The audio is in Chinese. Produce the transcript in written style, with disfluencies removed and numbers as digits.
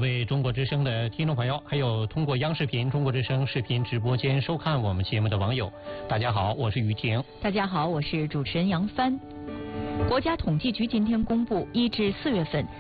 位中国之声的听众朋友，还有通过央视频、中国之声视频直播间收看我们节目的网友，大家好，我是于婷。 大家好，我是主持人杨帆。国家统计局今天公布，1至4月份